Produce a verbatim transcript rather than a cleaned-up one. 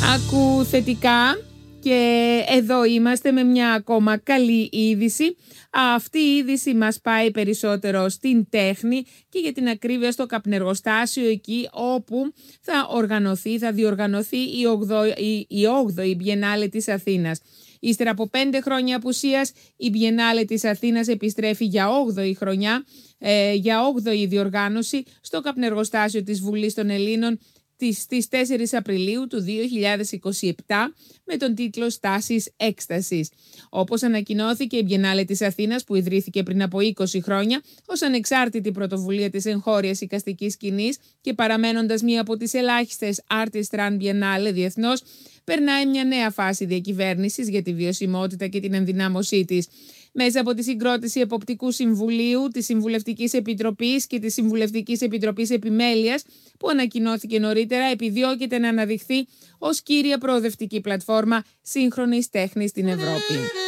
Άκου θετικά και εδώ είμαστε με μια ακόμα καλή είδηση. Αυτή η είδηση μας πάει περισσότερο στην τέχνη και για την ακρίβεια στο καπνεργοστάσιο εκεί όπου θα οργανωθεί, θα διοργανωθεί η όγδοη, η όγδοη Biennale της Αθήνας. Ύστερα από πέντε χρόνια απουσίας, η Biennale της Αθήνας επιστρέφει για όγδοη χρονιά, ε, για όγδοη διοργάνωση στο καπνεργοστάσιο της Βουλής των Ελλήνων στις τέσσερις Απριλίου του δύο χιλιάδες είκοσι επτά με τον τίτλο «Στάσεις Έκστασης». Όπως ανακοινώθηκε, η Biennale της Αθήνας, που ιδρύθηκε πριν από είκοσι χρόνια ως ανεξάρτητη πρωτοβουλία της εγχώριας εικαστικής σκηνής και παραμένοντας μία από τις ελάχιστες Artist Run Biennale διεθνώς, περνάει μια νέα φάση διακυβέρνησης για τη βιωσιμότητα και την ενδυνάμωσή της. Μέσα από τη συγκρότηση Εποπτικού Συμβουλίου, της Συμβουλευτικής Επιτροπής και της Συμβουλευτικής Επιτροπής Επιμέλειας, που ανακοινώθηκε νωρίτερα, επιδιώκεται να αναδειχθεί ως κύρια προοδευτική πλατφόρμα σύγχρονης τέχνης στην Ευρώπη.